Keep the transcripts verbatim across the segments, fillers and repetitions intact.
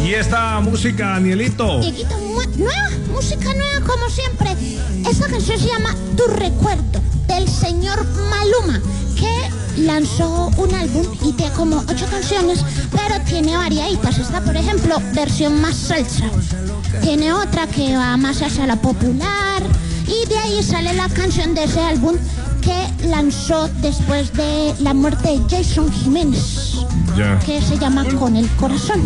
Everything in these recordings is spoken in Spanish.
¿Y esta música, Danielito? Dieguito, nueva, música nueva como siempre. Esta canción se llama Tu Recuerdo, del señor Maluma, que lanzó un álbum y tiene como ocho canciones, pero tiene variaditas. Esta, por ejemplo, versión más salsa. Tiene otra que va más hacia la popular, y de ahí sale la canción de ese álbum que lanzó después de la muerte de Jason Jiménez, Ya. que se llama Con el Corazón.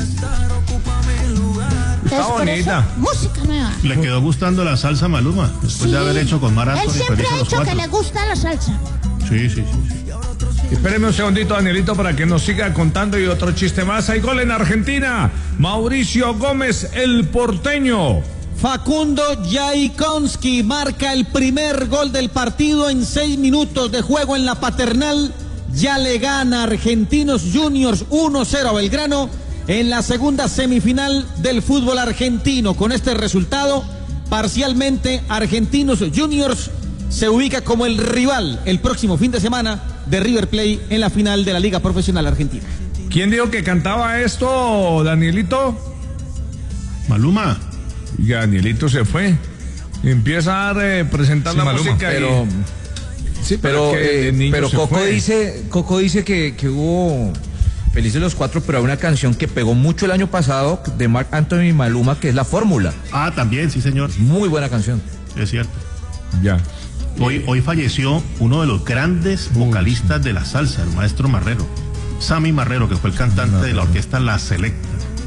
Está bonita. Eso, música nueva. Le quedó gustando la salsa Maluma, después Sí. de haber hecho con Mar Anthony. Él siempre Felices ha los dicho que Cuatro. le gusta la salsa. Sí, sí, sí. Espéreme un segundito, Danielito, para que nos siga contando y otro chiste más. Hay gol en Argentina. Mauricio Gómez, el porteño. Facundo Yaikonski marca el primer gol del partido en seis minutos de juego en la Paternal. Ya le gana Argentinos Juniors uno cero a Belgrano en la segunda semifinal del fútbol argentino. Con este resultado, parcialmente Argentinos Juniors se ubica como el rival el próximo fin de semana de River Plate en la final de la Liga Profesional Argentina. ¿Quién dijo que cantaba esto, Danielito? Maluma. Y Danielito se fue. Empieza a eh, presentar Sí, la Maluma, música. pero, y... sí, pero, que eh, el niño pero se Coco fue. dice, Coco dice que, que hubo Felices los Cuatro, pero hay una canción que pegó mucho el año pasado de Marc Anthony y Maluma, que es La Fórmula. Ah, también, sí, señor. Muy buena canción. Es cierto. Ya. Hoy, hoy falleció uno de los grandes vocalistas de la salsa, el maestro Marrero. Sammy Marrero, que fue el cantante de la orquesta La Selecta.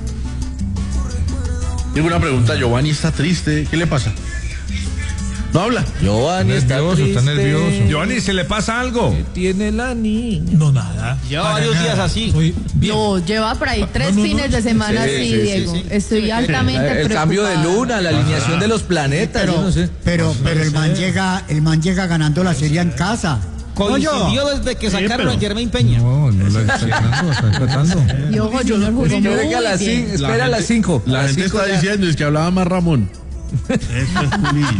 Tengo una pregunta, Giovanni está triste, ¿qué le pasa? ¿No habla? Giovanni está nervioso, triste. está nervioso. Giovanni, ¿se le pasa algo? Tiene la niña. No, nada. Lleva Para varios nada. días así. Estoy bien. No, lleva por ahí tres no, no, fines no. de semana Sí, así, sí, sí, Diego. sí. Estoy altamente El preocupada. cambio de luna, la alineación de los planetas, yo Pero, no sé. pero, pero el man llega, el man llega ganando la serie en casa. Coincidió desde que sacaron a Jermaine Peña. No, no la está tratando, está tratando. Y ojo, Junior jugó muy Espera que a las bien. cinco, espera a las cinco. La A las gente cinco está ya. diciendo, es que hablaba más Ramón. Eso es Juli.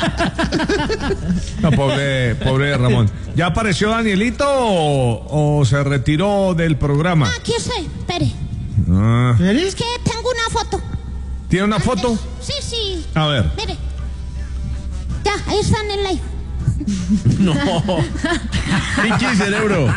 No, pobre, pobre Ramón. ¿Ya apareció Danielito o, o se retiró del programa? Aquí estoy, espere. Ah. Es que tengo una foto. ¿Tiene una foto? Sí, sí. A ver. Mire. Ya, ahí está en el live. No. Pinche cerebro.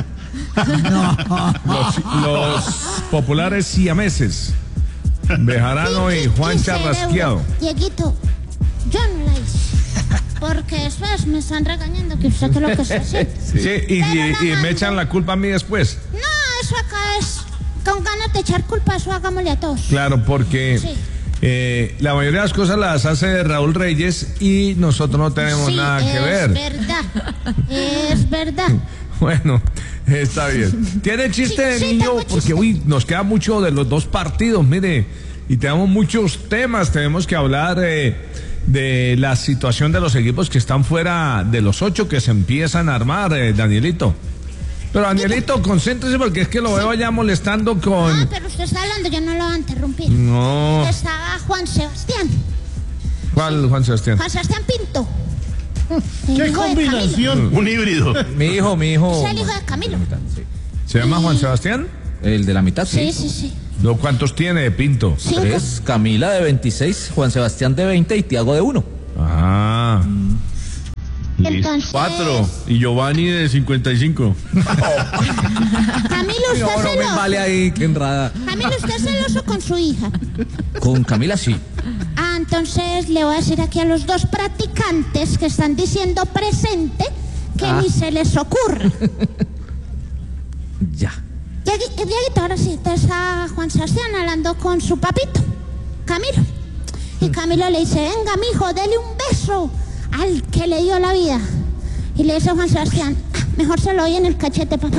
Los, los populares siameses. Bejarano y Juan Pinche Charrasqueado. cerebro. Dieguito, yo no la hice. Porque después me están regañando que usted que lo que está haciendo. Sí, y, Pero y- la y me mando. echan la culpa a mí después. No, eso acá es con ganas de echar culpa, eso hagámosle a todos. Claro, porque Sí. eh, la mayoría de las cosas las hace Raúl Reyes y nosotros no tenemos Sí, nada que es ver. verdad. Es verdad. Bueno, está bien. ¿Tiene chiste, Sí, sí, niño? tengo Porque, chiste. uy, nos queda mucho de los dos partidos, mire. Y tenemos muchos temas. Tenemos que hablar eh, de la situación de los equipos que están fuera de los ocho que se empiezan a armar, eh, Danielito. Pero, Danielito, concéntrese porque es que lo veo ya molestando Ah, con... pero usted está hablando, yo no lo voy a interrumpir. No. Estaba Juan Sebastián. ¿Cuál, Juan Sebastián? Juan Sebastián Pinto. El ¿Qué hijo de Camilo. combinación? Un híbrido. Mi hijo, mi hijo. Es el hijo de Camilo. Sí. ¿Se llama Juan Sebastián? El de la mitad, Sí, sí. sí, sí. No, ¿cuántos tiene, Pinto? Cinco. Tres, Camila de veintiséis, Juan Sebastián de veinte y Tiago de uno. Ah. Entonces, Cuatro. Y Giovanni de cincuenta y cinco. Camilo, usted No, no es me celoso. vale ahí, qué enrada. Camilo, usted es celoso con su hija. Con Camila sí. Ah, entonces le voy a decir aquí a los dos practicantes que están diciendo presente que Ah. ni se les ocurra. Ya. Diegui- Dieguito, ahora sí, te está Juan Sebastián hablando con su papito, Camilo. Y Camilo le dice, venga, mijo, dele un beso al que le dio la vida. Y le dice Juan Sebastián, "Ah, mejor se lo doy en el cachete, papá".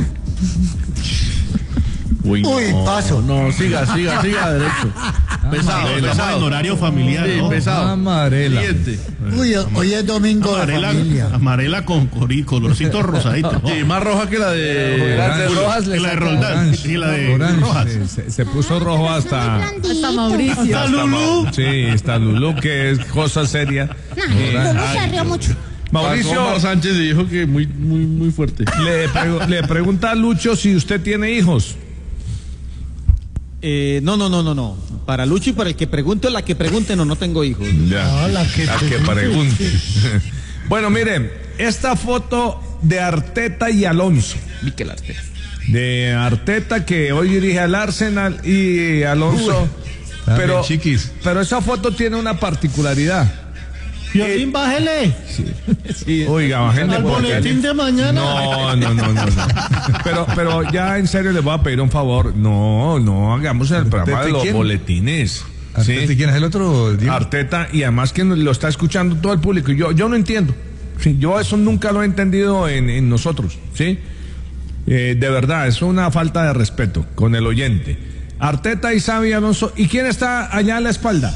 Uy, no, Uy, paso. No, siga, siga, siga derecho. Pesado, Estamos en pesado. horario familiar, Sí, ¿no? pesado. Amarela. Siguiente. Uy, hoy es domingo de Amarela, familia. amarela con cori- colorcito rosadito. Sí, más roja que la de... Las de Rojas Y le la de saca- Roldán y la de Orange, Rojas. eh, se, se puso rojo Son hasta... muy blanditos. Hasta Mauricio. Hasta Lulú. Sí, está Lulú, que es cosa seria. No, Lulú se rió mucho. Mauricio, Pasó Omar Sánchez y dijo que muy, muy, muy fuerte. le, pregu- le pregunta a Lucho si usted tiene hijos. Eh, no, no, no, no, no. Para Lucho y para el que pregunte, la que pregunte, no, no tengo hijos. Ya, Ah, la que la que pregunte. Bueno, miren, esta foto de Arteta y Alonso. Mikel Arteta. De Arteta, que hoy dirige al Arsenal, y Alonso. Uy, pero, chiquis. pero esa foto tiene una particularidad. Piolín, bájele. Sí. Oiga, bájenle Al porque- boletín de mañana. No, no, no, no, no. Pero, pero ya en serio les voy a pedir un favor. No, no hagamos el programa ¿Arteta de y los quién? boletines. ¿Arteta ¿sí? y quién es el otro? Diego? Arteta, y además que lo está escuchando todo el público. Yo, yo no entiendo. Sí, yo eso nunca lo he entendido en, en nosotros, ¿sí? Eh, de verdad, es una falta de respeto con el oyente. Arteta y Xabi Alonso. ¿Y quién está allá a la espalda?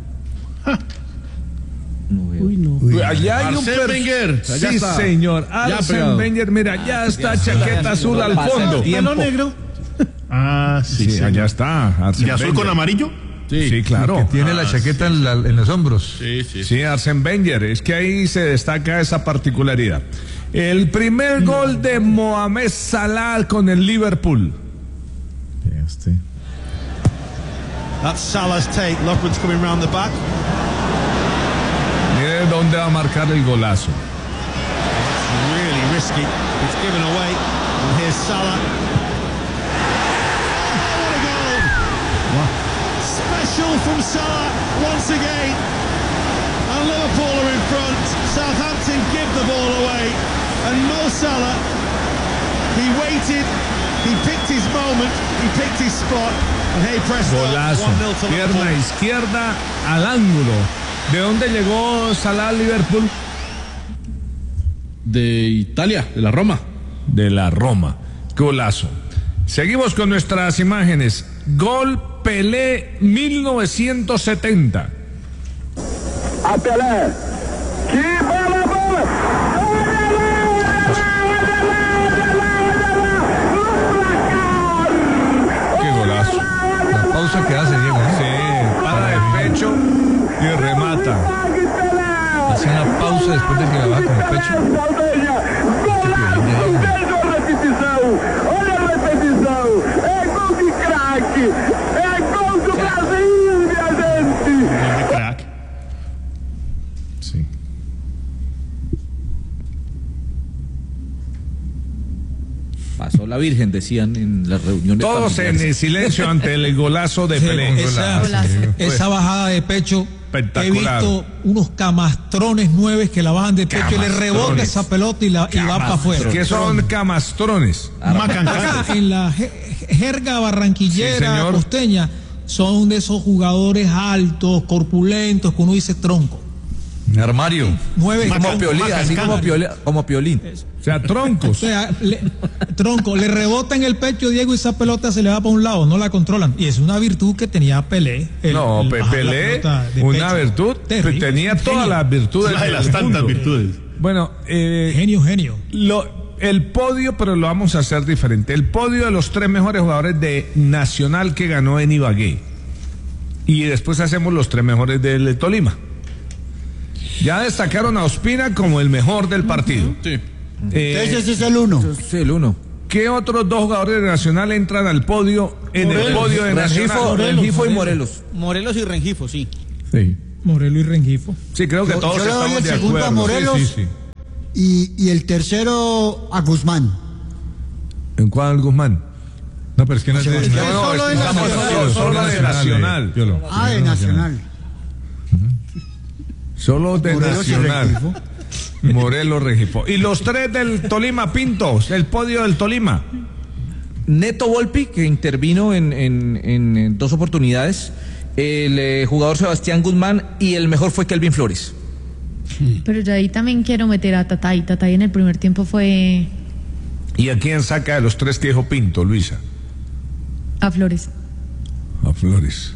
Uy, no. Uy, allá hay un Arsène per- Wenger, allá Sí, está. señor. Ya Arsène pegado. Wenger, mira, ya está chaqueta azul al pasa el fondo. tiempo. Pelo negro. Ah, sí, Sí, sí. allá está. Arsène ¿Y azul Wenger. con amarillo? Sí, claro. Que tiene la chaqueta en, la- en los hombros. Sí, sí. Sí, Arsène Wenger, es que ahí se destaca esa particularidad. El primer gol de Mohamed Salah con el Liverpool. Este. That's Salah's take. Lovren's coming round the back. Mire dónde va a marcar el golazo. Really risky. It's given away. And here's Salah. Oh, what a goal! Special from Salah once again. And Liverpool are in front. Southampton give the ball away. And Mo Salah, he waited. He picked his moment. He picked his spot. And hey, presto, Golazo. one nil to Pierna Liverpool. izquierda al ángulo. ¿De dónde llegó Salah al Liverpool? De Italia, de la Roma. De la Roma. Golazo. Seguimos con nuestras imágenes. Gol Pelé mil novecientos setenta. A Pelé. Que bola, bola! Qué golazo. La pausa que hace, Diego. ¿eh? Sí, para de pecho y remata. Hace una pausa después de que la baja con el pecho. Veja a repetição! Olha a repetição! É gol de craque! É gol do Brasil, minha gente! De crack. Sí. Pasó la Virgen, decían en las reuniones. Todos en familiares. el silencio ante el golazo de Pelé. Esa, Golazo. esa bajada de pecho, he Espectacular. visto unos camastrones nueve que la bajan de pecho y le rebota Camastrones. esa pelota y, la, y va para afuera. ¿Qué son camastrones? Acá, en la je- jerga Sí, barranquillera, señor. costeña, son de esos jugadores altos, corpulentos, que uno dice tronco. Armario. Nueve Como Piolín, así como Piolín. Como Piolín. O sea, O troncos. sea, le- tronco, le rebota en el pecho Diego y esa pelota se le va para un lado, no la controlan. Y es una virtud que tenía Pelé. el- No, el Pe- bajar la Pelé, pelota de una pecho. virtud, Terrible. tenía todas Genio. las virtudes Una de del las tantas mundo. virtudes. Bueno, eh, Genio, genio. lo, el podio, pero lo vamos a hacer diferente. El podio de los tres mejores jugadores de Nacional que ganó en Ibagué. Y después hacemos los tres mejores del Tolima. Ya destacaron a Ospina como el mejor del partido. Sí. Eh, Ese es el uno. Sí, el uno. ¿Qué otros dos jugadores de Nacional entran al podio en el Morelos. podio de Rengifo, Nacional? Rengifo y Morelos. Morelos y Rengifo, sí. Sí. Morelo y Rengifo. Sí, creo que Yo- todos yo le doy estamos el de segundo a acuerdo. Morelos. Sí, sí, sí. Y, y el tercero a Guzmán. ¿En cuál, Guzmán? No, pero es que no es de. Es no, solo de estamos Nacional. solo, solo de Nacional. Piolo. Ah, de Nacional. Solo de Morelos y Nacional. Rengifo. Morelos Rengifo. Y los tres del Tolima, Pintos, el podio del Tolima. Neto Volpi, que intervino en, en- en- en dos oportunidades. El eh, jugador Sebastián Guzmán y el mejor fue Kelvin Flores. Pero yo ahí también quiero meter a Tatay. Tatay en el primer tiempo fue ¿Y a quién saca de los tres que dijo Pinto, Luisa? a Flores. A Flores.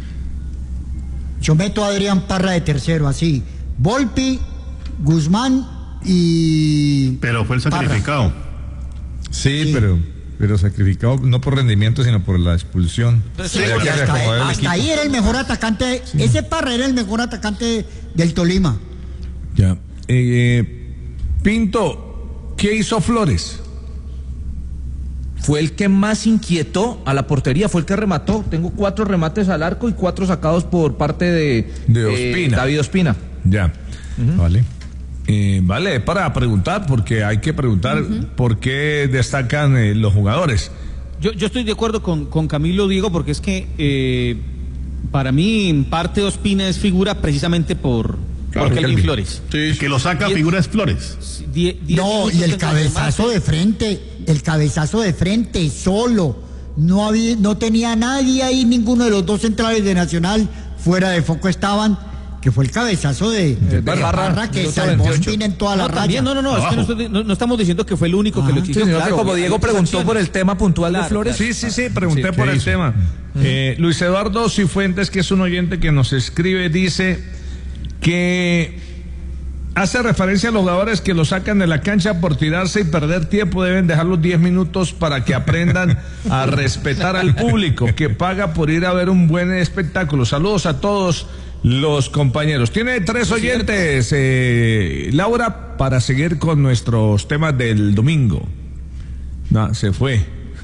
Yo meto a Adrián Parra de tercero, así. Volpi, Guzmán y. Pero fue el Parra. sacrificado. Sí, Sí. pero pero sacrificado no por rendimiento, sino por la expulsión. Sí, Había porque que hasta, reacomodar el hasta equipo. ahí era el mejor atacante. Ese Parra era el mejor atacante del Tolima. Ya. Eh, Pinto, ¿qué hizo Flores? fue el que más inquietó a la portería, fue el que remató. Tengo cuatro remates al arco y cuatro sacados por parte de, de Ospina. Eh, David Ospina. Ya, uh-huh. Vale. Eh, vale, para preguntar, porque hay que preguntar uh-huh. por qué destacan eh, los jugadores. Yo, yo estoy de acuerdo con, con Camilo, Diego, porque es que eh, para mí en parte Ospina es figura precisamente por, claro, por Kelvin Flores. Sí, que lo saca diez, figura es Flores. Die, die no, y el cabezazo de frente, el cabezazo de frente solo. No había, no tenía nadie ahí, ninguno de los dos centrales de Nacional fuera de foco estaban, que fue el cabezazo de, de, de Barra, Barra que salvó Ospina en toda la no, raya. También, no, no, no, es que no, estoy, no, no estamos diciendo que fue el único ah, que lo hizo. Sí, claro, como Diego preguntó por el tema puntual claro, de Flores. Sí, sí, sí, pregunté sí, por el hizo? tema. Uh-huh. Eh, Luis Eduardo Cifuentes, que es un oyente que nos escribe, dice que hace referencia a los jugadores que lo sacan de la cancha por tirarse y perder tiempo, deben dejar los diez minutos para que aprendan a respetar al público que paga por ir a ver un buen espectáculo. Saludos a todos los compañeros. Tiene tres oyentes, eh, Laura, para seguir con nuestros temas del domingo. No, se fue.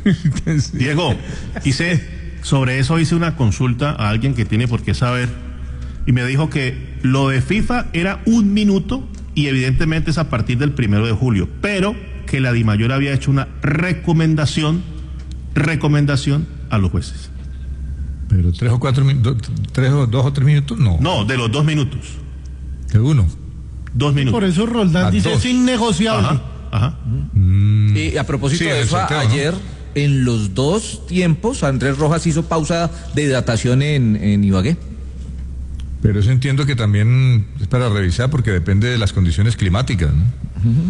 Diego, hice, sobre eso hice una consulta a alguien que tiene por qué saber y me dijo que lo de FIFA era un minuto y evidentemente es a partir del primero de julio, pero que la DIMAYOR había hecho una recomendación, recomendación a los jueces. Pero tres o cuatro minutos, tres o dos o tres minutos, no. No, de los dos minutos. De uno. Dos minutos. Por eso Roldán dice es innegociable. Ajá, ajá. Mm. Y a propósito sí, de eso, sorteo, ayer, ¿no? En los dos tiempos, Andrés Rojas hizo pausa de hidratación en, en Ibagué. Pero eso entiendo que también es para revisar porque depende de las condiciones climáticas, ¿no? Uh-huh.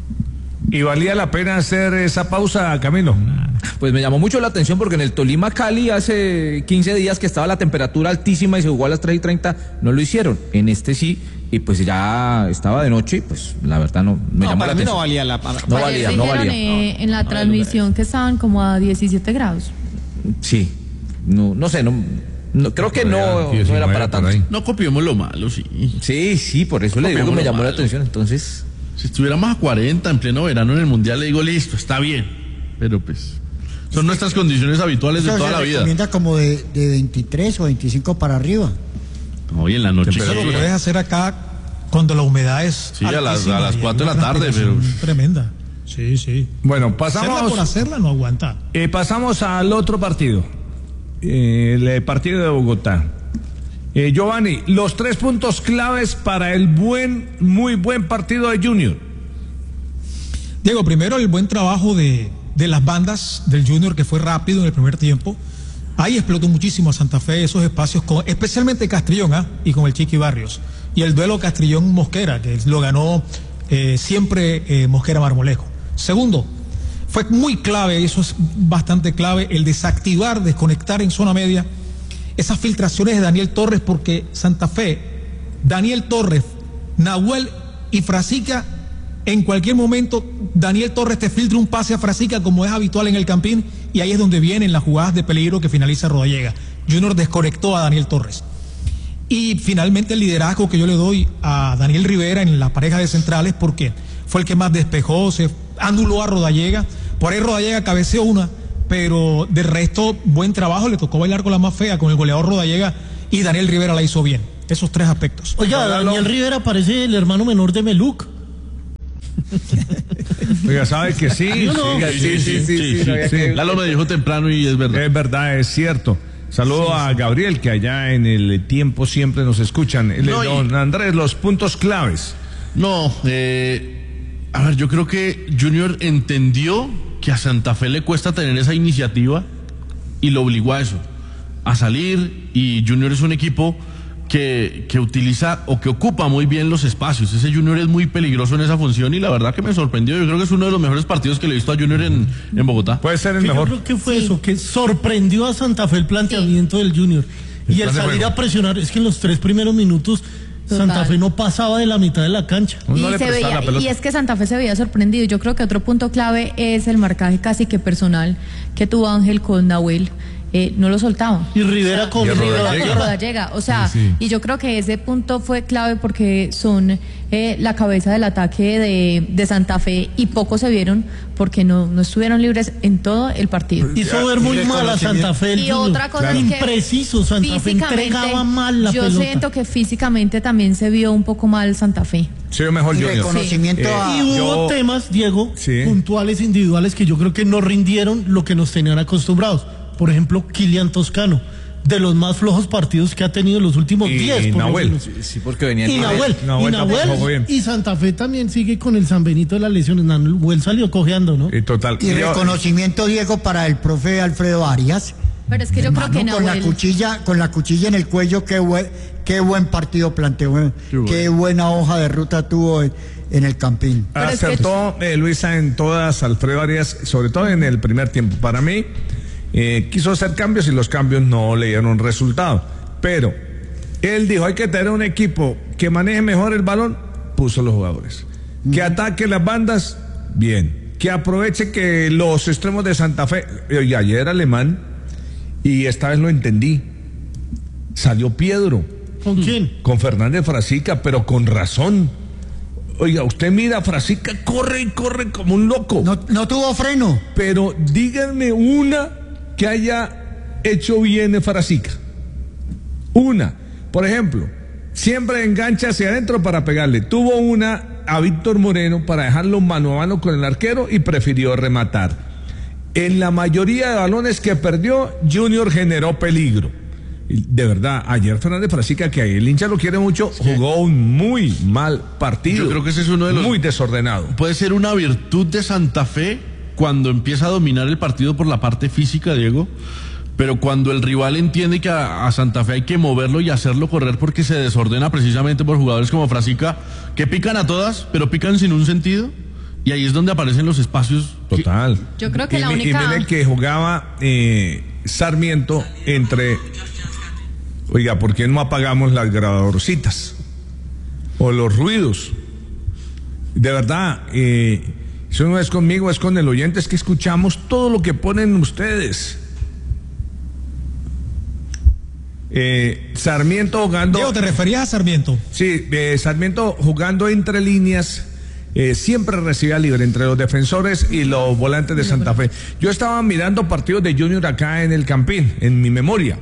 ¿Y valía la pena hacer esa pausa, Camilo? Pues me llamó mucho la atención porque en el Tolima Cali hace quince días que estaba la temperatura altísima y se jugó a las tres y treinta, no lo hicieron. En este sí, y pues ya estaba de noche y pues la verdad no me no, llamó para la mí atención. no valía la pena. No valía, no valía. Eh, no, en la no, transmisión no, que estaban como a diecisiete grados. Sí, no, no sé, no... No, creo que no, no era para tanto. No copiemos lo malo, sí. Sí, sí, por eso le digo que me llamó la atención. Entonces, si estuviéramos a cuarenta en pleno verano en el Mundial, le digo, listo, está bien. Pero pues, son nuestras condiciones habituales de toda la vida. Recomienda como de, de veintitrés o veinticinco para arriba. Hoy en la noche. Eso lo puedes hacer acá cuando la humedad es sí, a las, a las cuatro de la tarde, pero... Tremenda. Sí, sí. Bueno, pasamos... Hacerla por hacerla no aguanta. Eh, pasamos al otro partido. Eh, el partido de Bogotá. Eh, Giovanni, los tres puntos claves para el buen, muy buen partido de Junior. Diego, primero el buen trabajo de, de las bandas del Junior, que fue rápido en el primer tiempo. Ahí explotó muchísimo a Santa Fe esos espacios, con, especialmente Castrillón ¿eh? y con el Chiqui Barrios. Y el duelo Castrillón-Mosquera, que lo ganó eh, siempre eh, Mosquera Marmolejo. Segundo, fue muy clave, eso es bastante clave, el desactivar, desconectar en zona media esas filtraciones de Daniel Torres, porque Santa Fe, Daniel Torres, Nahuel y Frasica, en cualquier momento Daniel Torres te filtra un pase a Frasica como es habitual en el Campín, y ahí es donde vienen las jugadas de peligro que finaliza Rodallega. Junior desconectó a Daniel Torres. Y finalmente el liderazgo que yo le doy a Daniel Rivera en la pareja de centrales, porque fue el que más despejó, se anuló a Rodallega. Por ahí Rodallega cabeceó una, pero de resto, buen trabajo, le tocó bailar con la más fea, con el goleador Rodallega, y Daniel Rivera la hizo bien. Esos tres aspectos. Oiga, Daniel Rivera parece el hermano menor de Meluc. Oiga, ¿sabe que sí? Sí, no? sí, sí, sí, sí, sí, sí, sí, sí. Lalo me dijo temprano y es verdad. Es verdad, es cierto. Saludo sí, a sí. Gabriel, que allá en el tiempo siempre nos escuchan. No, Don y... Andrés, los puntos claves. No, eh, a ver, yo creo que Junior entendió que a Santa Fe le cuesta tener esa iniciativa y lo obligó a eso, a salir, y Junior es un equipo que, que utiliza o que ocupa muy bien los espacios. Ese Junior es muy peligroso en esa función y la verdad que me sorprendió. Yo creo que es uno de los mejores partidos que le he visto a Junior en, en Bogotá. Puede ser el que mejor. Yo creo que fue sí. eso, que sorprendió a Santa Fe el planteamiento sí. del Junior. El y el salir a presionar, es que en los tres primeros minutos Total. Santa Fe no pasaba de la mitad de la cancha. Y, no se veía, y es que Santa Fe se veía sorprendido. Yo creo que otro punto clave es el marcaje casi que personal que tuvo Ángel con Nahuel. eh, no lo soltaba. Y Rivera con y Rivera Rodallega. con Rodallega. O sea, Sí, sí. y yo creo que ese punto fue clave porque son eh, la cabeza del ataque de, de Santa Fe y pocos se vieron porque no, no estuvieron libres en todo el partido. Hizo ver muy mal a Santa Fe. Y otra cosa es que impreciso, Santa Fe entregaba mal la yo pelota. siento que físicamente también se vio un poco mal Santa Fe. Sí, mejor Y Junior. reconocimiento Sí. a... Y hubo yo- temas, Diego, Sí. puntuales, individuales, que yo creo que no rindieron lo que nos tenían acostumbrados. Por ejemplo, Kylian Toscano, de los más flojos partidos que ha tenido en los últimos Y diez. por lo Nahuel. menos. Sí, porque venía Y Nahuel, Nahuel y tampoco Nahuel, jugó bien. y Santa Fe también sigue con el San Benito de las lesiones. Nahuel salió cojeando, ¿no? Y total. Y Yo- reconocimiento, Diego, para el profe Alfredo Arias. Pero es que yo creo Hermano, que con la Nahuel... cuchilla, con la cuchilla en el cuello, qué buen, qué buen partido planteó, qué buena hoja de ruta tuvo en, en el Campín. Pero es que- Acertó eh, Luisa en todas, Alfredo Arias, sobre todo en el primer tiempo. Para mí, eh, quiso hacer cambios y los cambios no le dieron resultado. Pero él dijo, hay que tener un equipo que maneje mejor el balón, puso los jugadores. Que ataque las bandas, bien. Que aproveche que los extremos de Santa Fe, y ayer era Alemán, y esta vez lo entendí. Salió Piedro. ¿Con quién? Con Fernández Frasica, pero con razón. Oiga, usted mira, Frasica corre y corre como un loco. No, no tuvo freno. Pero díganme una que haya hecho bien Frasica. Una. Por ejemplo, siempre engancha hacia adentro para pegarle. Tuvo una a Víctor Moreno para dejarlo mano a mano con el arquero y prefirió rematar. En la mayoría de balones que perdió, Junior generó peligro. De verdad, ayer Fernández Frasica, que el hincha lo quiere mucho, jugó un muy mal partido. Yo creo que ese es uno de los... Muy desordenado. Puede ser una virtud de Santa Fe cuando empieza a dominar el partido por la parte física, Diego, pero cuando el rival entiende que a, a Santa Fe hay que moverlo y hacerlo correr porque se desordena precisamente por jugadores como Frasica, que pican a todas, pero pican sin un sentido, y ahí es donde aparecen los espacios. Total. Yo creo que y, la mi- única- Y mire que jugaba eh, Sarmiento entre... Oiga, ¿por qué no apagamos las grabadorcitas? O los ruidos. De verdad, eh, eso no es conmigo, es con el oyente, es que escuchamos todo lo que ponen ustedes. Eh, Sarmiento jugando... Diego, ¿te referías a Sarmiento? Sí, eh, Sarmiento jugando entre líneas, eh, siempre recibía libre entre los defensores y los volantes de Santa Fe. Yo estaba mirando partidos de Junior acá en el Campín, en mi memoria.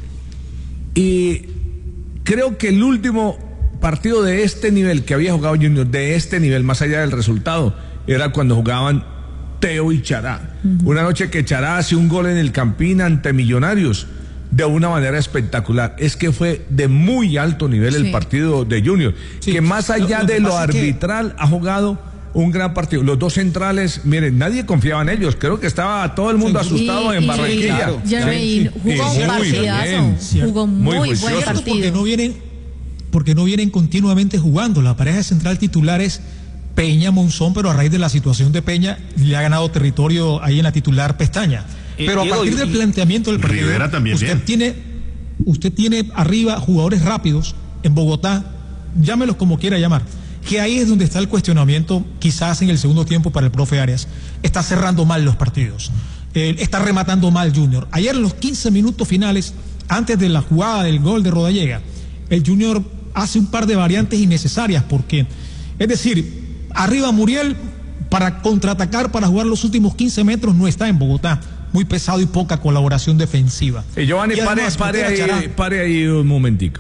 Y creo que el último partido de este nivel que había jugado Junior, de este nivel, más allá del resultado, era cuando jugaban Teo y Chará. Uh-huh. Una noche que Chará hace un gol en el Campín ante Millonarios de una manera espectacular. Es que fue de muy alto nivel sí. el partido de Junior, sí. que más allá lo, lo de lo arbitral que... ha jugado un gran partido. Los dos centrales, miren, nadie confiaba en ellos. Creo que estaba todo el mundo sí, asustado y, en Barranquilla. Claro. Jermaine sí, jugó sí, un partidazo. Jugó muy, muy buen partido. Porque no vienen, porque no vienen continuamente jugando. La pareja central titular es Peña Monzón, pero a raíz de la situación de Peña le ha ganado territorio ahí en la titular Pestaña. Pero a partir del planteamiento del partido, Rivera también usted bien. tiene, usted tiene arriba jugadores rápidos en Bogotá, llámelos como quiera llamar, que ahí es donde está el cuestionamiento, quizás en el segundo tiempo para el profe Arias. Está cerrando mal los partidos, eh, está rematando mal Junior. Ayer en los quince minutos finales, antes de la jugada del gol de Rodallega, el Junior hace un par de variantes innecesarias, porque, es decir, arriba Muriel para contraatacar, para jugar los últimos quince metros, no está en Bogotá. Muy pesado y poca colaboración defensiva. Eh, Giovanni, y además, pare, pare, ahí, pare ahí un momentico.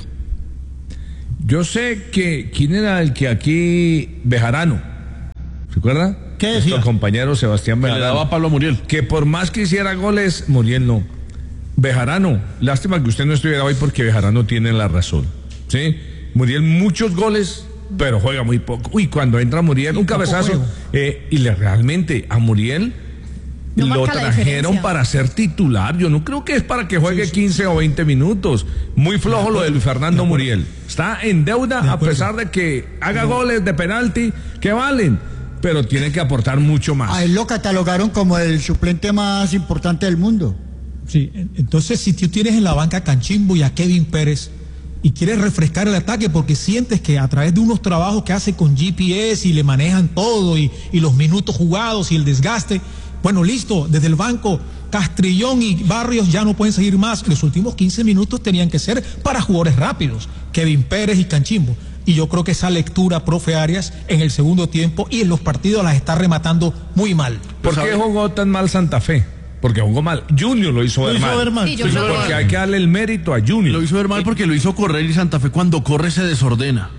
Yo sé que, ¿quién era el que aquí, Bejarano? ¿Recuerda? ¿Qué decía? Nuestro compañero Sebastián Bejarano. Le daba a Pablo Muriel. Que por más que hiciera goles, Muriel no. Bejarano, lástima que usted no estuviera hoy porque Bejarano tiene la razón. ¿Sí? Muriel muchos goles, pero juega muy poco. Uy, cuando entra Muriel, sí, un cabezazo. Eh, y le, realmente a Muriel... No lo trajeron para ser titular. Yo no creo que es para que juegue sí, sí. quince o veinte minutos. Muy flojo lo de Luis Fernando de Muriel. Está en deuda de a pesar de que haga no. goles de penalti que valen, pero tiene que aportar mucho más. A él lo catalogaron como el suplente más importante del mundo. Sí, entonces si tú tienes en la banca a Canchimbo y a Kevin Pérez y quieres refrescar el ataque porque sientes que a través de unos trabajos que hace con G P S y le manejan todo y, y los minutos jugados y el desgaste, bueno, listo, desde el banco Castrillón y Barrios ya no pueden seguir más. Los últimos quince minutos tenían que ser para jugadores rápidos, Kevin Pérez y Canchimbo. Y yo creo que esa lectura, profe Arias, en el segundo tiempo y en los partidos las está rematando muy mal. ¿Por qué jugó tan mal Santa Fe? Porque jugó mal. Junior lo hizo, lo ver, hizo mal. ver mal. Sí, yo creo porque que... hay que darle el mérito a Junior. Lo hizo ver mal porque lo hizo correr y Santa Fe cuando corre se desordena.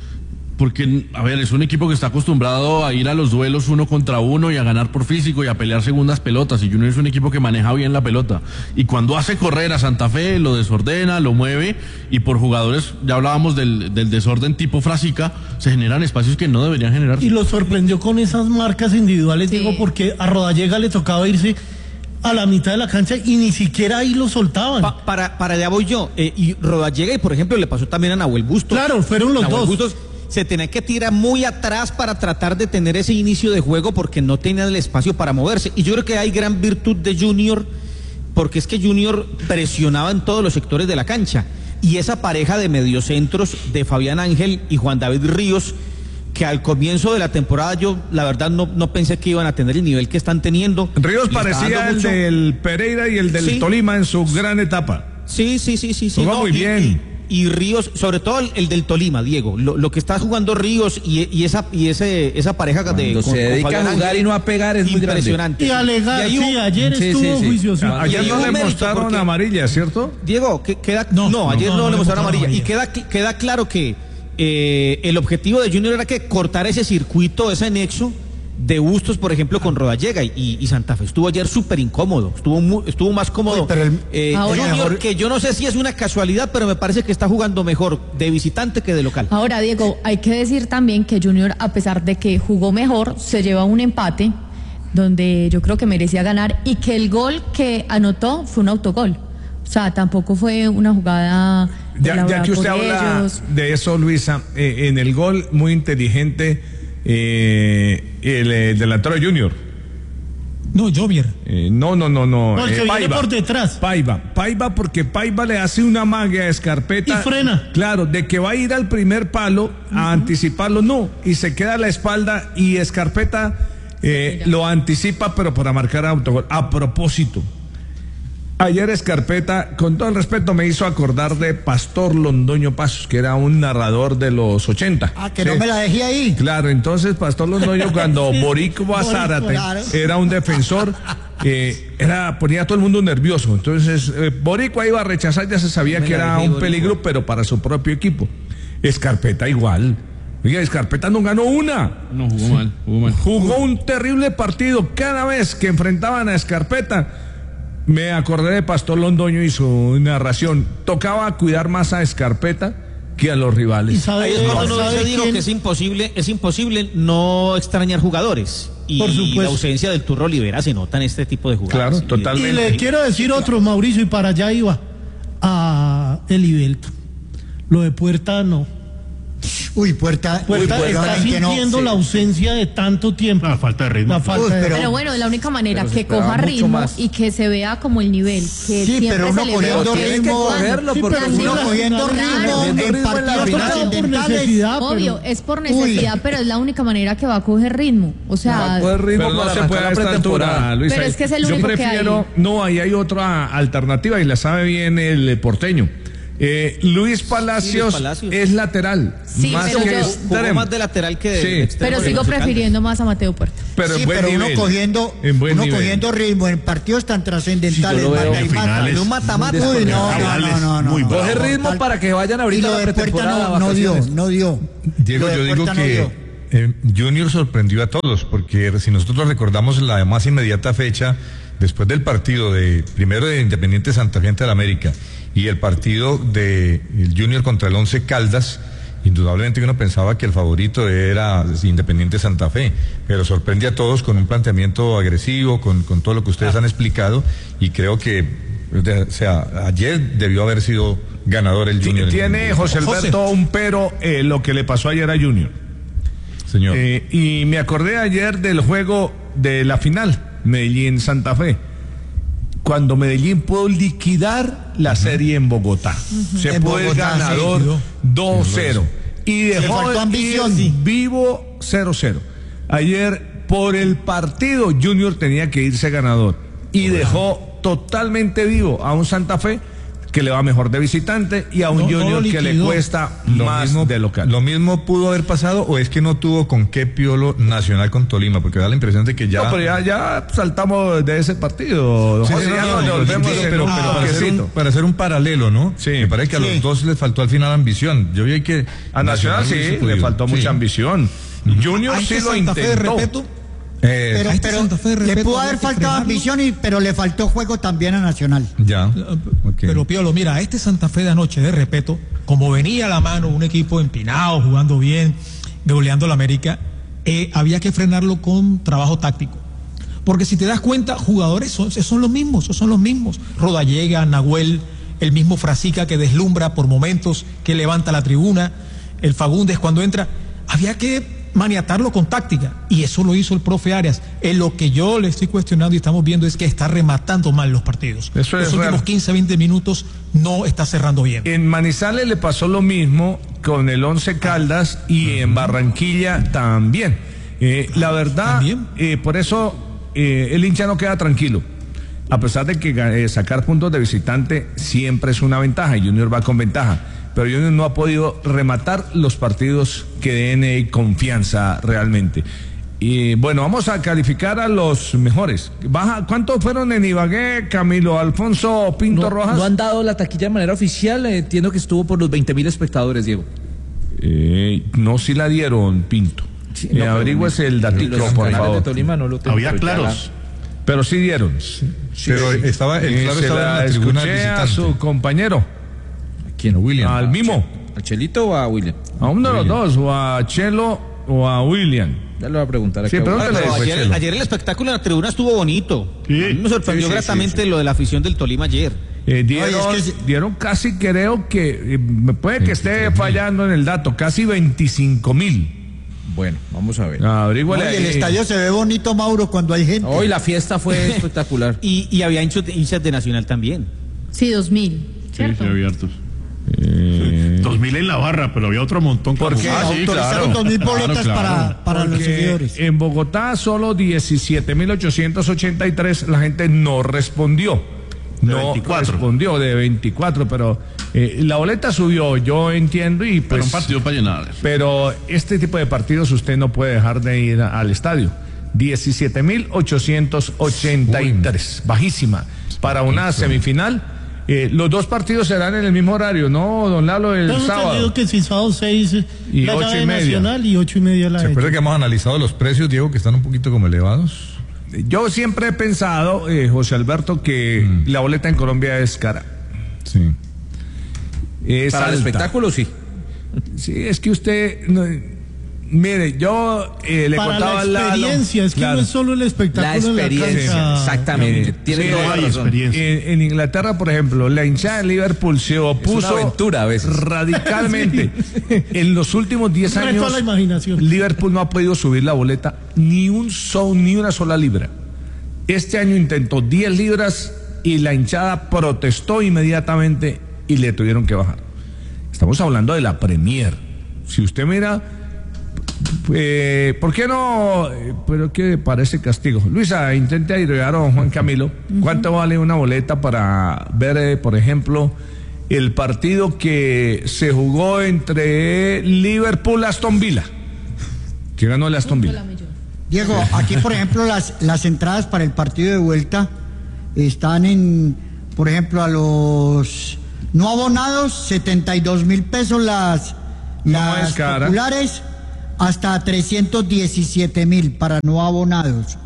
Porque, a ver, es un equipo que está acostumbrado a ir a los duelos uno contra uno y a ganar por físico y a pelear segundas pelotas. Y Junior es un equipo que maneja bien la pelota. Y cuando hace correr a Santa Fe, lo desordena, lo mueve. Y por jugadores, ya hablábamos del, del desorden tipo Frasica, se generan espacios que no deberían generarse. Y lo sorprendió con esas marcas individuales, sí. Digo, porque a Rodallega le tocaba irse a la mitad de la cancha y ni siquiera ahí lo soltaban. Pa, para, para allá voy yo. Eh, y Rodallega, y por ejemplo, le pasó también a Nahuel Bustos. Claro, fueron los Nahuel dos. Bustos se tenía que tirar muy atrás para tratar de tener ese inicio de juego porque no tenía el espacio para moverse. Y yo creo que hay gran virtud de Junior, porque es que Junior presionaba en todos los sectores de la cancha. Y esa pareja de mediocentros de Fabián Ángel y Juan David Ríos, que al comienzo de la temporada yo la verdad no, no pensé que iban a tener el nivel que están teniendo. Ríos parecía el mucho... del Pereira y el del sí. Tolima en su gran etapa. Sí, sí, sí, sí. sí Jugó no, muy y, bien. Y, Y Ríos, sobre todo el, el del Tolima, Diego, lo, lo que está jugando Ríos y, y esa y ese esa pareja Cuando de se con, dedica con a jugar Ángel, y no a pegar es muy impresionante. Y alegar, y sí, ayer sí, estuvo sí, sí. juicioso. Ayer no le mostraron porque, amarilla, ¿cierto? Diego, que, queda no, no, ayer no, no, no le mostraron amarilla. amarilla. Y queda queda claro que eh, el objetivo de Junior era que cortar ese circuito, ese nexo de Bustos, por ejemplo, con Rodallega y, y Santa Fe estuvo ayer súper incómodo, estuvo muy, estuvo más cómodo. Uy, pero el, eh, Junior, mejor... que yo no sé si es una casualidad, pero me parece que está jugando mejor de visitante que de local. Ahora, Diego, hay que decir también que Junior, a pesar de que jugó mejor, se lleva un empate donde yo creo que merecía ganar y que el gol que anotó fue un autogol. O sea, tampoco fue una jugada ya, ya que usted habla ellos. de eso, Luisa, eh, en el gol muy inteligente. Eh, el, el delantero de Junior. No, Jovier. Eh, no, no, no, no. No, el que eh, viene por detrás. Paiva. Paiva porque Paiva le hace una magia a Escarpeta. Y frena. Claro, de que va a ir al primer palo a uh-huh. anticiparlo, no. Y se queda a la espalda y Escarpeta eh, lo anticipa, pero para marcar autogol. A propósito. Ayer Escarpeta, con todo el respeto, me hizo acordar de Pastor Londoño Pasos, que era un narrador de los ochenta. Ah, que ¿sí? No me la dejé ahí. Claro, entonces Pastor Londoño, cuando Boricua Zárate claro. era un defensor, eh, era ponía a todo el mundo nervioso. Entonces, eh, Boricua iba a rechazar, ya se sabía que era un peligro, pero para su propio equipo. Escarpeta igual. Oiga, Escarpeta no ganó una. No, jugó sí. mal, jugó mal. Jugó un terrible partido. Cada vez que enfrentaban a Escarpeta, me acordé de Pastor Londoño y su narración. Tocaba cuidar más a Escarpeta que a los rivales. ¿Y sabe, Ahí es cuando uno dice, digo, que es imposible, es imposible no extrañar jugadores. Y Por supuesto. la ausencia del Turro Olivera se nota en este tipo de jugadores. Claro, totalmente. Y le quiero decir otro, Mauricio, y para allá iba a Elivelto. Lo de Puerta no. Uy, Puerta, Puerta uy, está sintiendo no, la ausencia de tanto tiempo. La falta de ritmo. La falta uy, de... Pero, pero bueno, la única manera que coja ritmo más. y que se vea como el nivel que sí, siempre pero uno se le cogiendo ve. ritmo, cogerlo sí, porque pero uno cogiendo ritmo en partidos trascendentales. Obvio, es por necesidad, uy. pero es la única manera que va a coger ritmo. O sea, va a coger ritmo pero no para se puede a esta altura, Luis. Pero es que es el único Yo prefiero, que hay. No, ahí hay otra alternativa y la sabe bien el porteño. Eh, Luis, Palacios sí, Luis Palacios es lateral, sí, más pero que yo, jugó más de lateral que de, sí. de extremo. Pero sigo prefiriendo más a Mateo Puerta. Pero, sí, en buen pero nivel, uno cogiendo, uno cogiendo ritmo en partidos tan trascendentales, sí, mata y mata. En un mata-mata. Uy, no, no, no, no, no, muy no, coge no, ritmo tal, para que vayan ahorita a la pretemporada. No, no dio, no dio. Diego, yo digo que eh, Junior sorprendió a todos, porque si nosotros recordamos la más inmediata fecha, después del partido de primero de Independiente Santa Fe ante el América y el partido de el Junior contra el Once Caldas, indudablemente uno pensaba que el favorito era Independiente Santa Fe, pero sorprende a todos con un planteamiento agresivo, con, con todo lo que ustedes han explicado, y creo que, o sea, ayer debió haber sido ganador el Junior. Tiene José Alberto José. un pero eh, lo que le pasó ayer a Junior. Señor. Eh, y me acordé ayer del juego de la final, Medellín-Santa Fe. Cuando Medellín pudo liquidar la uh-huh. serie en Bogotá. Uh-huh. Se fue el ganador sí. dos cero. Y dejó ir vivo cero cero. Ayer, por el partido, Junior tenía que irse ganador. Y dejó totalmente vivo a un Santa Fe que le va mejor de visitante y a un No, no Junior lo que le liquidó. cuesta Lo más mismo, de local. ¿Lo mismo pudo haber pasado o es que no tuvo con qué Piolo Nacional con Tolima? Porque da la impresión de que ya... No, pero ya, ya saltamos de ese partido. don Sí, José, sí, ya no, nos no, devolvemos pero, en pero- un pero para, hacer un, toquecito. para hacer un paralelo, ¿no? Sí. Me parece que a Sí. los dos les faltó al final ambición. Yo vi que... A Nacional sí, hubiese le podido. faltó Sí. mucha ambición. Junior A sí este lo Santa Fe de intentó. Repeto, Eh, Pero, a este pero Santa Fe de le Repeto pudo había haber que faltado frenarlo. ambición, y, pero le faltó juego también a Nacional. ya. Ok. Pero Piolo, mira, a este Santa Fe de anoche de Repeto, como venía a la mano un equipo empinado, jugando bien, goleando la América, eh, había que frenarlo con trabajo táctico. Porque si te das cuenta, jugadores son, son los mismos, son los mismos. Rodallega, Nahuel, el mismo Frasica que deslumbra por momentos, que levanta la tribuna, el Fagundes cuando entra. Había que maniatarlo con táctica, y eso lo hizo el profe Arias. En lo que yo le estoy cuestionando y estamos viendo es que está rematando mal los partidos. Eso los es últimos real. quince, veinte minutos no está cerrando bien. En Manizales le pasó lo mismo con el Once Caldas y en Barranquilla también. Eh, la verdad, ¿También? eh, por eso eh, el hincha no queda tranquilo. A pesar de que eh, sacar puntos de visitante siempre es una ventaja y Junior va con ventaja. Pero Junior no ha podido rematar los partidos que den eh, confianza realmente. Y bueno, vamos a calificar a los mejores. Baja, ¿cuántos fueron en Ibagué, Camilo Alfonso Pinto No, Rojas? no han dado la taquilla de manera oficial, eh, entiendo que estuvo por los veinte mil espectadores, Diego. Eh, no, si la dieron, Pinto. Sí, Eh, no, pero averigüese el datico, los por canales favor. de Tolima no lo tengo, Había pero ya claros. Pero sí dieron. Pero estaba, el Eh, claro se estaba en la la tribuna del escuché a visitante. su compañero, la- ¿Quién? A William. al Mimo, ¿Al Chelito o a William? a uno de los dos, o a Chelo o a William. Ya le voy a preguntar. Sí, acá. pero- Ah, Pregúntale pero después, ayer, Chelo. ayer el espectáculo en la tribuna estuvo bonito. Sí. A mí me sorprendió Sí, sí, gratamente sí, sí. lo de la afición del Tolima ayer. Eh, dieron, Oye, es que si- dieron casi, creo que, eh, me puede que esté fallando en el dato, casi veinticinco mil. Bueno, vamos a ver. Averíguale Oye, el ahí. estadio se ve bonito, Mauro, cuando hay gente. Hoy la fiesta fue espectacular. Y, y había hinchos, hinchas de Nacional también. Sí, dos mil. Sí, ¿Cierto? sí, abiertos. Eh, Dos mil en la barra, pero había otro montón. ¿Por qué? Ah, sí, Autorizaron claro. dos mil Claro, boletas claro. para, para los porque seguidores. en Bogotá solo diecisiete mil ochocientos ochenta y tres, la gente no respondió. De No veinticuatro. respondió de veinticuatro, pero eh, la boleta subió, yo entiendo, y Pero pues, un partido para llenar. pero este tipo de partidos usted no puede dejar de ir a- al estadio. diecisiete mil ochocientos ochenta y tres, bajísima para una semifinal. Eh, los dos partidos serán en el mismo horario, ¿no, don Lalo? El Tengo sábado. entendido que si sábado seis eh, Y la ocho llave y media. Nacional y ocho y media la ¿Se de acuerda que hemos analizado los precios, Diego, que están un poquito como elevados? Yo siempre he pensado, eh, José Alberto, que Mm. la boleta en Colombia es cara. Sí. Es Para el alta. espectáculo, sí. Sí, es que usted, no, mire, yo eh, le Para contaba la al Lalo, experiencia, es que claro, no es solo el La espectáculo en la experiencia, cancha. exactamente. Eh, Tiene sí, toda la hay razón. experiencia. En, en Inglaterra, por ejemplo, la hinchada de Liverpool se opuso una aventura a veces. radicalmente. En los últimos diez Reto a años, la imaginación. Liverpool no ha podido subir la boleta ni un so, ni una sola libra. Este año intentó diez libras y la hinchada protestó inmediatamente y le tuvieron que bajar. Estamos hablando de la Premier. Si usted mira, eh, ¿por qué no? Eh, Pero que parece castigo. Luisa, intente ayudar a don Juan Camilo. ¿Cuánto vale una boleta para ver, eh, por ejemplo, el partido que se jugó entre Liverpool y Aston Villa? ¿Quién ganó el Aston Villa? Diego, aquí por ejemplo las, las entradas para el partido de vuelta están en, por ejemplo, a los no abonados, setenta y dos mil pesos las, No las es cara. populares, hasta trescientos diecisiete mil para no abonados.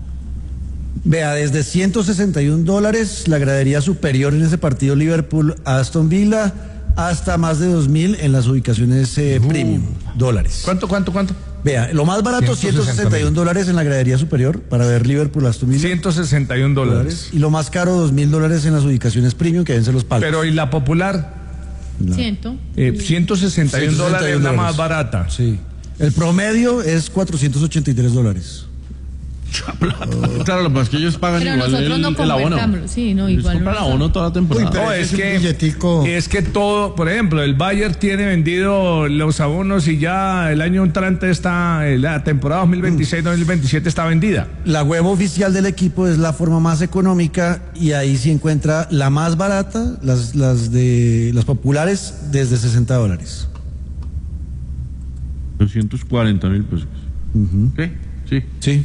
Vea, desde ciento sesenta y un dólares la gradería superior en ese partido Liverpool-Aston Villa, hasta más de dos mil en las ubicaciones eh, premium dólares. ¿Cuánto, cuánto, cuánto? Vea, lo más barato, ciento sesenta y un dólares en la gradería superior para ver Liverpool-Aston Villa. ciento sesenta y un dólares. Y lo más caro, dos mil dólares en las ubicaciones premium que vencen los palos. Pero ¿y la popular? Ciento. Eh, ciento sesenta y un dólares es la más barata. Sí. El promedio es cuatrocientos ochenta y tres dólares. Oh. Claro, lo que pasa es que ellos pagan Pero igual nosotros el, no el abono. convertámoslo, sí, no, Ellos igual compran no. abono toda la temporada. Uy, pero No, es ese que, billetico. es que todo, por ejemplo, el Bayern tiene vendido los abonos y ya el año entrante está, la temporada dos mil veintiséis dos mil veintisiete está vendida. La web oficial del equipo es la forma más económica y ahí se encuentra la más barata, las, las de las populares, desde sesenta dólares. doscientos cuarenta mil pesos. Uh-huh. ¿Qué? Sí. Sí.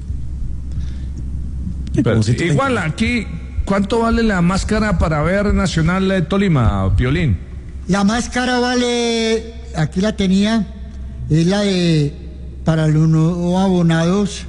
Pero, igual aquí, ¿cuánto vale la máscara para ver Nacional de Tolima, Piolín? La máscara vale, aquí la tenía, es la de, para los no abonados,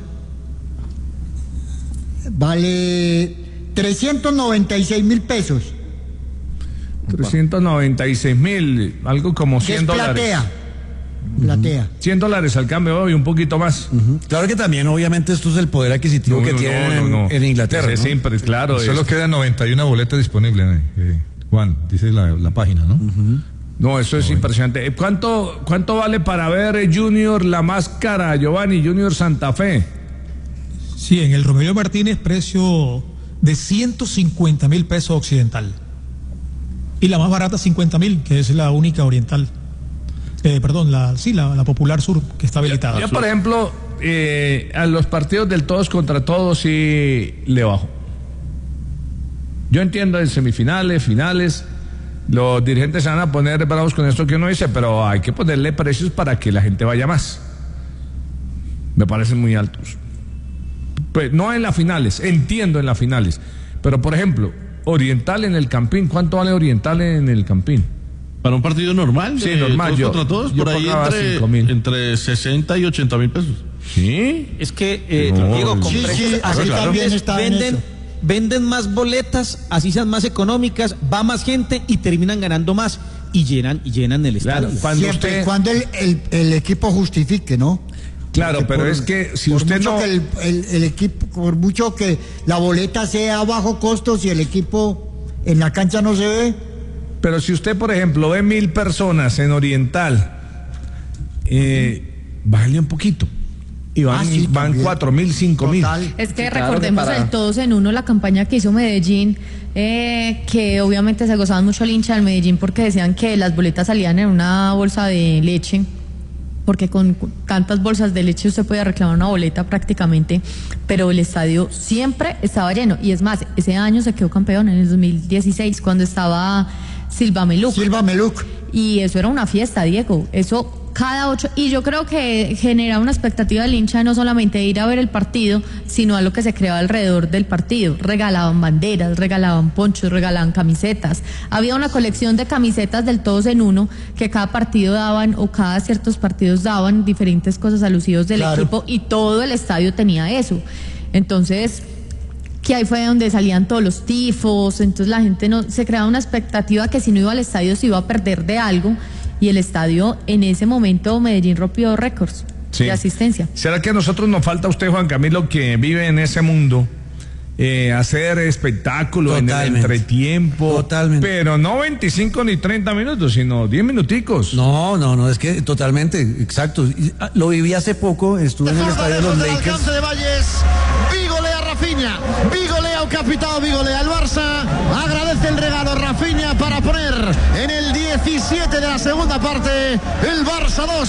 vale trescientos noventa y seis mil pesos. trescientos noventa y seis mil, algo como Que es cien dólares. platea. Platea. cien dólares al cambio hoy, un poquito más. Uh-huh. Claro que también, obviamente, esto es el poder adquisitivo No, que no, tienen no, no, no. en, en Inglaterra. Es ¿no? siempre, claro. Solo es- quedan noventa y una boletas disponibles, eh, Juan, dice la, la página, ¿no? Uh-huh. No, eso es impresionante. Eh, ¿Cuánto, ¿Cuánto vale para ver eh, Junior la máscara, Giovanni, Junior Santa Fe? Sí, en el Romelio Martínez, precio de ciento cincuenta mil pesos occidental. Y la más barata, cincuenta mil, que es la única oriental. Eh, perdón, la, sí, la, la popular sur, que está habilitada. Yo, por ejemplo, eh, a los partidos del todos contra todos sí le bajo. Yo entiendo en semifinales, finales, los dirigentes se van a poner bravos con esto que uno dice, pero hay que ponerle precios para que la gente vaya más. Me parecen muy altos. Pues no en las finales, entiendo en las finales. Pero, por ejemplo, Oriental en el Campín, ¿cuánto vale Oriental en el Campín? Para un partido normal, Sí, de normal, todos yo- contra todos, yo por ahí pagaba entre, cinco mil. entre sesenta y ochenta mil pesos. ¿Sí? Es que, eh, No, Diego, con sí, precios sí, así aquí también también está en venden, eso. venden más boletas, así sean más económicas, va más gente y terminan ganando más y llenan y llenan el estadio. Claro, cuando Siempre y usted... cuando el, el, el equipo justifique, ¿no? Claro, Porque pero por- es que si por usted mucho no... que el, el- el equipo, por mucho que la boleta sea a bajo costo, si el equipo en la cancha no se ve, Pero si usted, por ejemplo, ve mil personas en Oriental, eh, bájale un poquito. Y van, Ah, sí, van también. cuatro mil, cinco mil. total. Es que Claro, recordemos que para- el todos en uno, la campaña que hizo Medellín, eh, que obviamente se gozaban mucho el hincha del Medellín porque decían que las boletas salían en una bolsa de leche, porque con cu- tantas bolsas de leche usted podía reclamar una boleta prácticamente, pero el estadio siempre estaba lleno. Y es más, ese año se quedó campeón en el dos mil dieciséis cuando estaba Silva Meluc. Silva Meluc. Y eso era una fiesta, Diego. Eso cada ocho. Y yo creo que genera una expectativa del hincha no solamente de ir a ver el partido, sino a lo que se creaba alrededor del partido. Regalaban banderas, regalaban ponchos, regalaban camisetas. Había una colección de camisetas del todos en uno que cada partido daban o cada ciertos partidos daban diferentes cosas alusivos del Claro. equipo y todo el estadio tenía eso. Entonces, que ahí fue donde salían todos los tifos, entonces la gente no se creaba una expectativa que si no iba al estadio se iba a perder de algo, y el estadio en ese momento Medellín rompió récords Sí. de asistencia. ¿Será que a nosotros nos falta usted, Juan Camilo, que vive en ese mundo, eh, hacer espectáculo en el Totalmente. entretiempo? Totalmente. Pero no veinticinco ni treinta minutos, sino diez minuticos. No, no, no, es que totalmente, exacto. Y, ah, Lo viví hace poco, estuve en el estadio de los Lejos del Lakers. alcance de Valles, Vigolea Rafinha, Vigolea o capitao, Vigolea el Barça, agradece el regalo Rafinha para poner en el diecisiete de la segunda parte el Barça dos,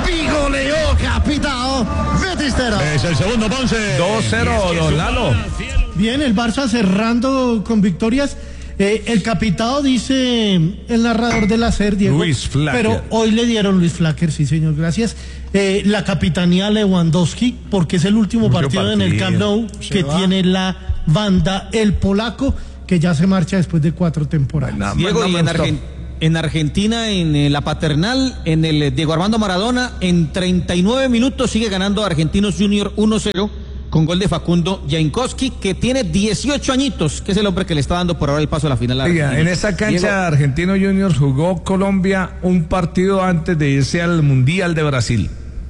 Vigoleo capitao, Betis cero. Es el segundo, Ponce. dos cero, don Lalo. Bien, el Barça cerrando con victorias. Eh, el capitado dice el narrador del hacer, Diego. Luis Flacker. Pero hoy le dieron Luis Flacker, sí, señor, gracias. Eh, la capitanía Lewandowski, porque es el último Mucho partido, en el partido. Camp Nou Se que va. tiene la banda, el polaco, que ya se marcha después de cuatro temporadas. No, Diego, no y me en, gustó. Argen- en Argentina, en eh, la paternal, en el eh, Diego Armando Maradona, en treinta y nueve minutos sigue ganando Argentinos Junior uno cero con gol de Facundo Jankowski, que tiene dieciocho añitos, que es el hombre que le está dando por ahora el paso a la final. a Oiga, Argentina. en esa cancha Diego, Argentino Juniors jugó Colombia un partido antes de irse al Mundial de Brasil.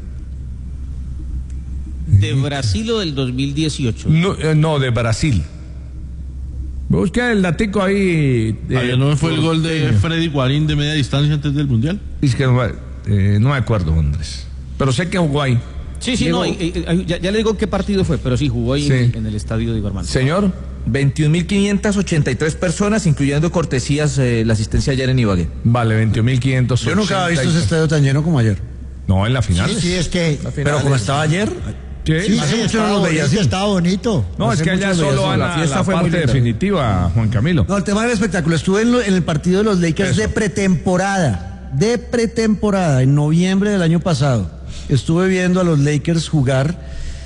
de Brasil o del dos mil dieciocho. No, eh, no, de Brasil. Busca el datico ahí. eh, Ayer no fue el gol de porteño. Freddy Guarín de media distancia antes del Mundial. Es que no, me- eh, no me acuerdo, Andrés. Pero sé que jugó ahí. Sí, sí, no, y, y, ya, ya le digo qué partido fue, pero sí jugó ahí sí. en, en el estadio de Diego Armando. Señor, veintiún mil quinientas ochenta y tres personas, incluyendo cortesías, eh, la asistencia ayer en Ibagué. Vale, veintiún mil quinientos ochenta. Yo nunca había visto ese estadio tan lleno como ayer. No, en la final. Sí, sí, es que... Pero como estaba ayer... Sí, sí, sí estaba, no veía así. Estaba bonito. No, es que allá solo van a la, fiesta la fue parte definitiva, Juan Camilo. No, el tema del espectáculo. Estuve en, lo, en el partido de los Lakers Eso. de pretemporada. De pretemporada, en noviembre del año pasado. Estuve viendo a los Lakers jugar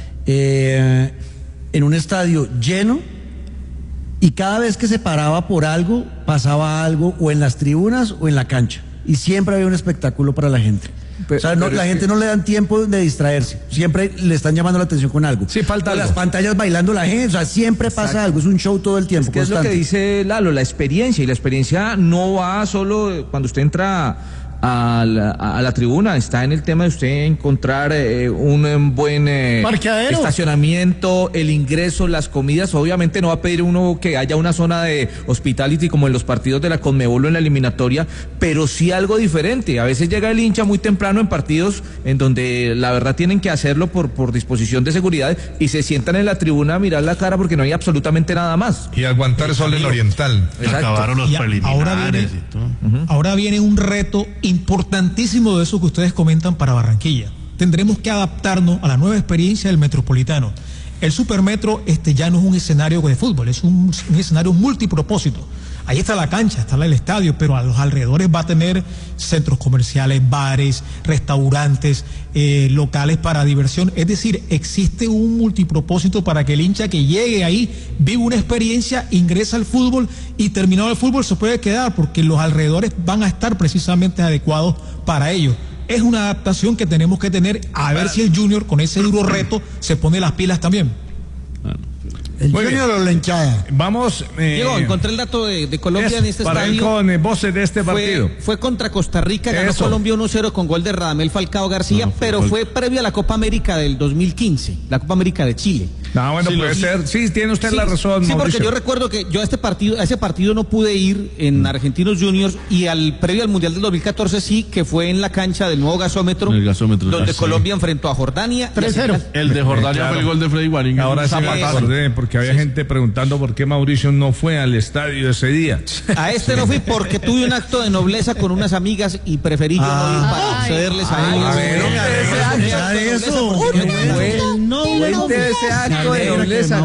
eh, en un estadio lleno y cada vez que se paraba por algo, pasaba algo o en las tribunas o en la cancha. Y siempre había un espectáculo para la gente. Pero, o sea, no, la gente que... no le dan tiempo de distraerse. Siempre le están llamando la atención con algo. Sí, falta algo. Las pantallas bailando la gente. O sea, siempre Exacto. pasa algo. Es un show todo el tiempo. Es que constante. Es lo que dice Lalo, la experiencia. Y la experiencia no va solo cuando usted entra a la, a la tribuna. Está en el tema de usted encontrar eh, un buen eh, estacionamiento, el ingreso, las comidas. Obviamente no va a pedir uno que haya una zona de hospitality como en los partidos de la Conmebol o en la eliminatoria, pero sí algo diferente. A veces llega el hincha muy temprano en partidos en donde la verdad tienen que hacerlo por, por disposición de seguridad y se sientan en la tribuna a mirar la cara porque no hay absolutamente nada más. Y aguantar sol en Oriental. Exacto. Acabaron los preliminares. Ahora viene, y todo. Uh-huh. ahora viene un reto importantísimo de eso que ustedes comentan para Barranquilla. Tendremos que adaptarnos a la nueva experiencia del Metropolitano. El Supermetro este ya no es un escenario de fútbol, es un, un escenario multipropósito. Ahí está la cancha, está el estadio, pero a los alrededores va a tener centros comerciales, bares, restaurantes, eh, locales para diversión. Es decir, existe un multipropósito para que el hincha que llegue ahí viva una experiencia, ingresa al fútbol y terminado el fútbol se puede quedar porque los alrededores van a estar precisamente adecuados para ello. Es una adaptación que tenemos que tener a ver si el Junior con ese duro reto se pone las pilas también. ¿El Muy Junior bien. o la hinchada? Vamos. Eh, Diego, encontré el dato de, de Colombia eso, en este para estadio. Para ir con eh, voces de este partido. Fue, fue contra Costa Rica, ganó eso. Colombia uno cero con gol de Radamel Falcao García, no, pero fue previo a la Copa América del dos mil quince, la Copa América de Chile. No, bueno, sí, puede sí. ser. Sí, tiene usted sí, la razón, Sí, Mauricio. porque yo recuerdo que yo a este partido, a ese partido no pude ir en Argentinos Juniors y al previo al Mundial del dos mil catorce sí, que fue en la cancha del nuevo gasómetro, el gasómetro donde sí. Colombia enfrentó a Jordania. tres cero. El de Jordania claro. fue el gol de Freddy Guarín. Ahora sí me acordé, porque había sí. gente preguntando por qué Mauricio no fue al estadio ese día. A este no fui porque tuve un acto de nobleza con unas amigas y preferí yo ah, no ir para cederles a ellos. A ver, eso. Cuente ese acto de nobleza.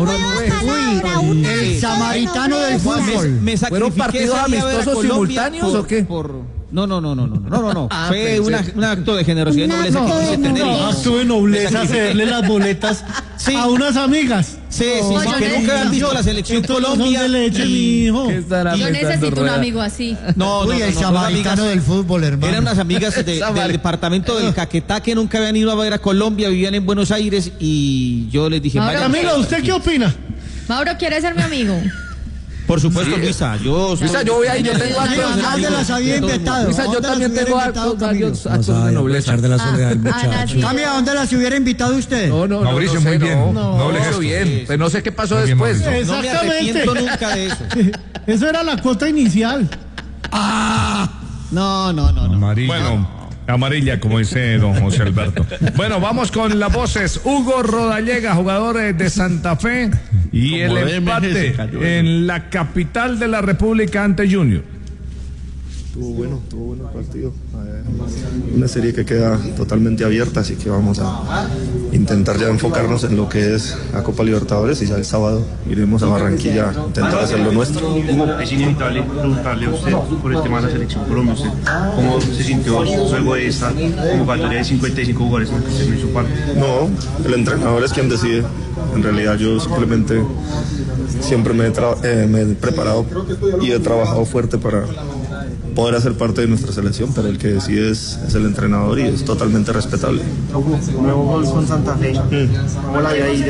El samaritano del fútbol. ¿Fueron partidos amistosos simultáneos o qué? No, no, no, no, no, no, no, no. Ah, fue una, un acto de generosidad y nobleza no, que quise no, tener. No, acto de nobleza cederle las boletas sí. a unas amigas. Sí, sí, no, sí que nunca habían visto la selección Colombia. Leche, mi hijo. Yo necesito un amigo así. No, no, Uy, no, el no, samaritano del fútbol, hermano. Eran unas amigas de, del departamento del Caquetá que nunca habían ido a ver a Colombia, vivían en Buenos Aires y yo les dije... Mauro, amigo, ¿usted qué opina? Mauro quiere ser mi amigo. Por supuesto, sí. Luisa, yo... Luisa, yo voy ahí, yo tengo actos... ¿Dónde las había invitado? Luisa, yo también tengo actos, varios actos de nobleza. de la soledad del muchacho. Cambia, ¿dónde las hubiera invitado usted? No, no, Mauricio, muy bien. Noble gesto. bien, pero no sé qué pasó después. No me arrepiento nunca de eso. Eso era la cuota inicial. Ah, no, no, no, no. Bueno... Amarilla, como dice don José Alberto. Bueno, vamos con las voces. Hugo Rodallega, jugador de Santa Fe, y el empate en la capital de la República ante Junior. Estuvo bueno, estuvo bueno el partido. Una serie que queda totalmente abierta, así que vamos a intentar ya enfocarnos en lo que es la Copa Libertadores y ya el sábado iremos a Barranquilla a intentar hacer lo nuestro. Es inevitable preguntarle a usted por el tema de la selección Colombia, usted cómo se sintió luego de esta convocatoria de cincuenta y cinco jugadores que usted no hizo parte. No, el entrenador es quien decide. En realidad yo simplemente siempre me he, eh, me he preparado y he trabajado fuerte para poder hacer parte de nuestra selección, pero el que decide es, es el entrenador y es totalmente respetable. Nuevo gol con Santa Fe. Mm. ¿Cómo la había ido?